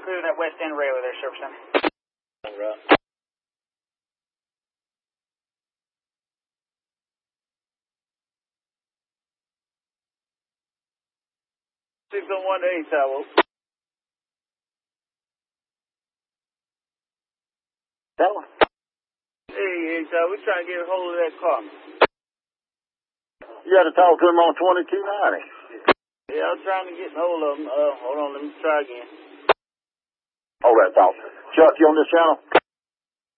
clear that west end rail there, Service Center. All right. 601 to 8 Tower. Tower? Hey, we're trying to get a hold of that car. You got to talk to him on 2290. Yeah, I'm trying to get a hold of him. Hold on, let me try again. Oh, that's all. Chuck, you on this channel?